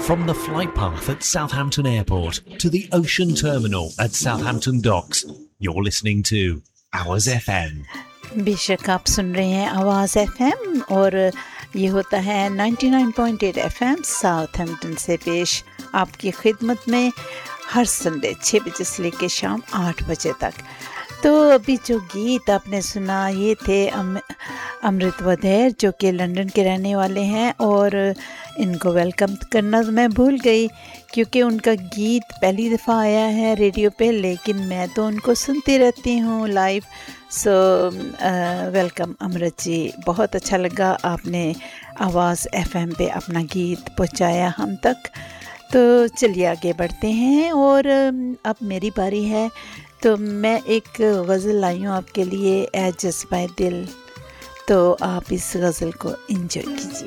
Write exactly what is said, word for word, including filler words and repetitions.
From the flight path at Southampton Airport to the ocean terminal at Southampton Docks, you're listening to Hours F M. बेशक आप सुन रहे हैं आवाज़ F M और ये होता है निन्यानवे पॉइंट आठ एफ एम साउथहैम्पटन से पेश आपकी खिदमत में हर संडे छह बजे से लेकर शाम आठ बजे तक। तो अभी जो गीत आपने सुना ये थे अम, अमृत वधेर जो कि लंदन के रहने वाले हैं और इनको वेलकम करना मैं भूल गई क्योंकि उनका गीत पहली दफ़ा आया है रेडियो पे, लेकिन मैं तो उनको सुनती रहती हूँ लाइव। सो वेलकम अमृत जी, बहुत अच्छा लगा आपने आवाज़ एफएम पे अपना गीत पहुँचाया हम तक। तो चलिए आगे बढ़ते हैं और अब मेरी बारी है, तो मैं एक गज़ल लाई हूँ आपके लिए, ए जज़्बा दिल। तो आप इस गज़ल को एंजॉय कीजिए।